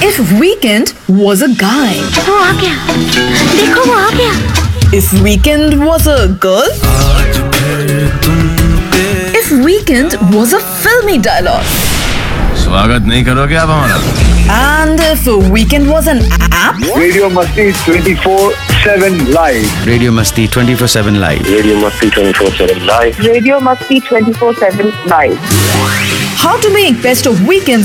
If Weekend was a guy. वो आ गया, देखो वो आ गया. If Weekend was a girl. If Weekend was a filmy dialogue. स्वागत नहीं करोगे आप हमारा? And if Weekend was an app. Radio Masti 24/7 live. Radio Masti 24/7 live. Radio Masti 24/7 live. Radio Masti 24/7 live. How to make best of weekends